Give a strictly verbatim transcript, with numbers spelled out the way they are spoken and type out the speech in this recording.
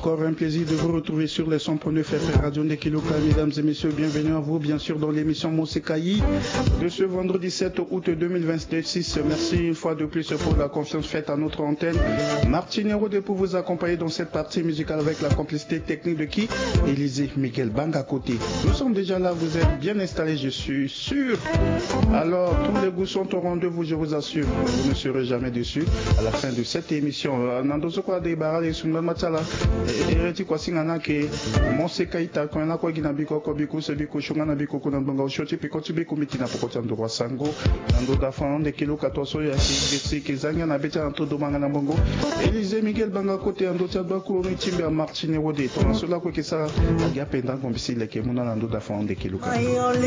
Encore un plaisir de vous retrouver sur les cent neuf F M Radio Ndekiluka. Mesdames et messieurs, bienvenue à vous, bien sûr, dans l'émission Mosekai de ce vendredi sept août deux mille vingt-six. Merci une fois de plus pour la confiance faite à notre antenne. Martine Hérodé pour vous accompagner dans cette partie musicale avec la complicité technique de qui? Élisée Miguel Bang à côté. Nous sommes déjà là, vous êtes bien installés, je suis sûr. Alors, tous les goûts sont au rendez-vous, je vous assure. Vous ne serez jamais déçus à la fin de cette émission. Nandozo kwa de barale sunga matala. Ereti kwa singana ke Mosekai ta kwa na kwa gina biko ko biko se biko shunga na biko kuna mbanga ushoti piko tibiko mitina poko tando kwa sango. Nando da fa onde kilo katoso ya ki ki zanga na beta to do manga na mbongo. Élisée Miguel Banga côté ando taba ko mitimbe a Martine Hérodé. Ton cela ko ke sa ya penda kombisi leke muna nando da fa onde kilo ka.